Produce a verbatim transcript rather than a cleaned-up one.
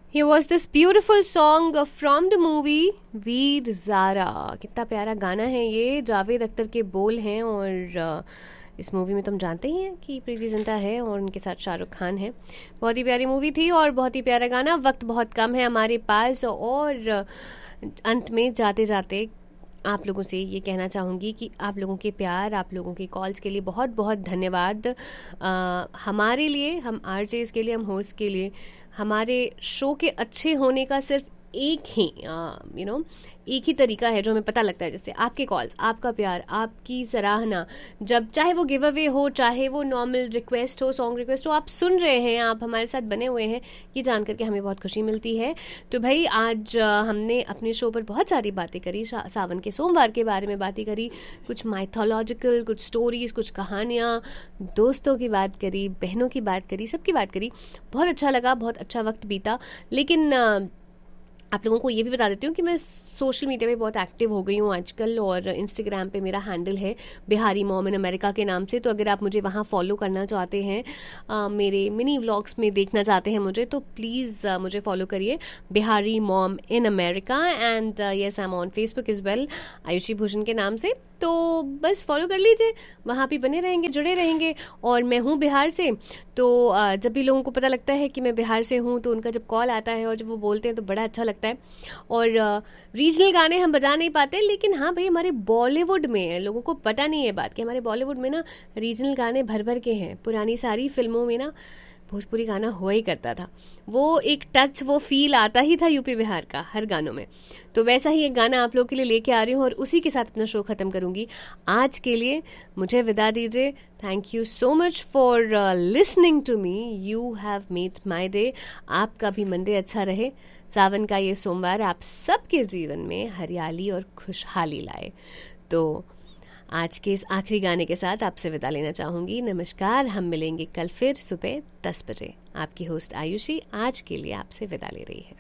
Here was this beautiful song from the movie Veer Zaara. कितना प्यारा गाना है ये. जावेद अख्तर के बोल हैं और इस मूवी में तुम जानते ही हैं कि प्रीति जिंटा है और उनके साथ शाहरुख खान है. बहुत ही प्यारी मूवी थी और बहुत ही प्यारा गाना. वक्त बहुत कम है हमारे पास और अंत में जाते जाते आप लोगों से ये कहना चाहूँगी कि आप लोगों के प्यार, आप लोगों के कॉल्स के लिए बहुत बहुत धन्यवाद. आ, हमारे लिए, हम आरजेस के लिए, हम होस्ट के लिए, हमारे शो के अच्छे होने का सिर्फ एक ही यू नो एक ही तरीका है जो हमें पता लगता है, जैसे आपके कॉल्स, आपका प्यार, आपकी सराहना. जब चाहे वो गिव अवे हो, चाहे वो नॉर्मल रिक्वेस्ट हो, सॉन्ग रिक्वेस्ट हो, आप सुन रहे हैं, आप हमारे साथ बने हुए हैं, ये जान करके हमें बहुत खुशी मिलती है. तो भाई आज हमने अपने शो पर बहुत सारी बातें करी. सावन के सोमवार के बारे में बातें करी, कुछ माइथोलॉजिकल, कुछ स्टोरीज, कुछ कहानियाँ, दोस्तों की बात करी, बहनों की बात करी, सबकी बात करी. बहुत अच्छा लगा, बहुत अच्छा वक्त बीता. लेकिन आप लोगों को ये भी बता देती हूँ कि मैं सोशल मीडिया पे बहुत एक्टिव हो गई हूँ आजकल और इंस्टाग्राम पे मेरा हैंडल है बिहारी मॉम इन अमेरिका के नाम से. तो अगर आप मुझे वहाँ फॉलो करना चाहते हैं, आ, मेरे मिनी व्लॉग्स में देखना चाहते हैं मुझे, तो प्लीज़ आ, मुझे फॉलो करिए, Bihari mom in America. And yes, I am on Facebook is well, Ayushi Bhushan के नाम से. तो बस फॉलो कर लीजिए, वहाँ भी बने रहेंगे, जुड़े रहेंगे. और मैं हूँ बिहार से, तो जब भी लोगों को पता लगता है कि मैं बिहार से हूँ तो उनका जब कॉल आता है और जब वो बोलते हैं तो बड़ा अच्छा लगता है. और रीजनल गाने हम बजा नहीं पाते, लेकिन हाँ भाई, हमारे बॉलीवुड में लोगों को पता नहीं है बात कि हमारे बॉलीवुड में ना रीजनल गाने भर भर के हैं. पुरानी सारी फिल्मों में ना भोजपुरी गाना हुआ ही करता था. वो एक टच, वो फील आता ही था यूपी बिहार का हर गानों में. तो वैसा ही एक गाना आप लोगों के लिए लेके आ रही हूँ और उसी के साथ अपना शो खत्म करूंगी. आज के लिए मुझे विदा दीजिए. Thank you so much for listening to me. You have made my day. आपका भी मंडे अच्छा रहे. सावन का ये सोमवार आप सबके जीवन में हरियाली और खुशहाली लाए. तो आज के इस आखिरी गाने के साथ आपसे विदा लेना चाहूँगी. नमस्कार, हम मिलेंगे कल फिर सुबह दस बजे. आपकी होस्ट आयुषी आज के लिए आपसे विदा ले रही है.